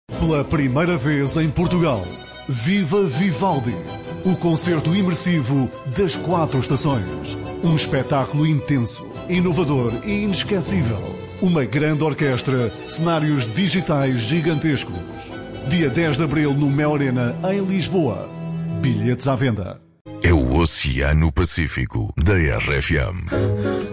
Pela primeira vez em Portugal, Viva Vivaldi, o concerto imersivo das 4 estações. Um espetáculo intenso, inovador e inesquecível. Uma grande orquestra, cenários digitais gigantescos. Dia 10 de abril no Mel Arena, em Lisboa. Bilhetes à venda. É o Oceano Pacífico da RFM.